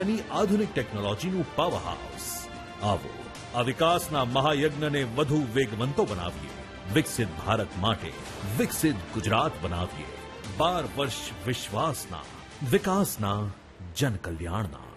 આધુનિક ટેકનોલોજીનું power house. આવો આ વિકાસના મહાયજ્ઞને વધુ વેગવંતો બનાવીએ. વિકસિત ભારત માટે વિકસિત ગુજરાત બનાવીએ. 12 વર્ષ વિશ્વાસના, વિકાસના, જનકલ્યાણના.